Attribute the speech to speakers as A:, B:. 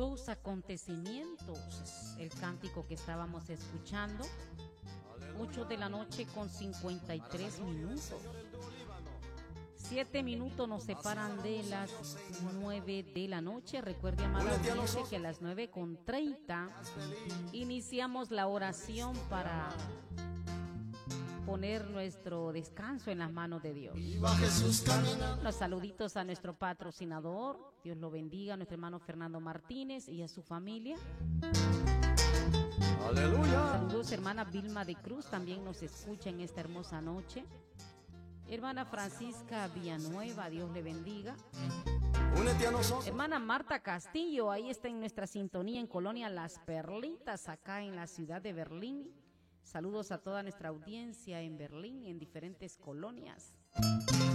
A: dos acontecimientos. Es el cántico que estábamos escuchando. 8 de la noche con 53 minutos. 7 minutos nos separan de las 9 de la noche. Recuerde, amada audiencia, que a las 9:30 iniciamos la oración para poner nuestro descanso en las manos de Dios. Los saluditos a nuestro patrocinador. Dios lo bendiga, a nuestro hermano Fernando Martínez y a su familia. Aleluya. Saludos, hermana Vilma de Cruz, también nos escucha en esta hermosa noche. Hermana Francisca Villanueva, Dios le bendiga. Hermana Marta Castillo, ahí está en nuestra sintonía en Colonia Las Perlitas, acá en la ciudad de Berlín. Saludos a toda nuestra audiencia en Berlín y en diferentes colonias.